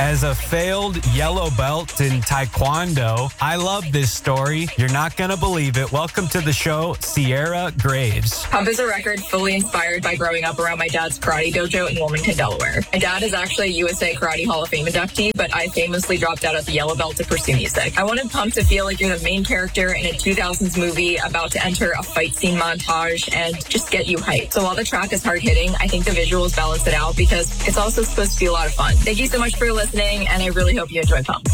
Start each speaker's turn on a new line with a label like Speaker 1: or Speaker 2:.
Speaker 1: As a failed yellow belt in Taekwondo, I love this story. You're not going to believe it. Welcome to the show, Sierra Graves.
Speaker 2: Pump is a record fully inspired by growing up around my dad's karate dojo in Wilmington, Delaware. My dad is actually a USA Karate Hall of Fame inductee, but I famously dropped out of the yellow belt to pursue music. I wanted Pump to feel like you're the main character in a 2000s movie about to enter a fight scene montage and just get you hyped. So while the track is hard-hitting, I think the visuals balance it out because it's also supposed to be a lot of fun. Thank you so much for listening, and I really hope you enjoy Pump.